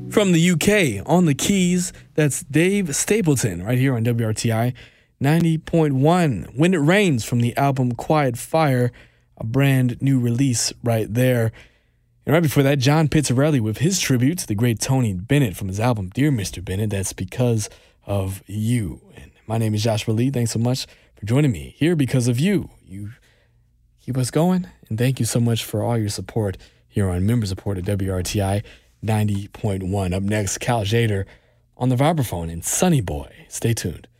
From the UK, on the keys, that's Dave Stapleton right here on WRTI 90.1. When It Rains from the album Quiet Fire, a brand new release right there. And right before that, John Pizzarelli with his tribute to the great Tony Bennett from his album Dear Mr. Bennett, that's Because of You. And my name is Joshua Lee. Thanks so much for joining me here because of you. You keep us going, and thank you so much for all your support here on Member Support at WRTI 90.1. Up next, Cal Jader on the vibraphone and Sunny Boy. Stay tuned.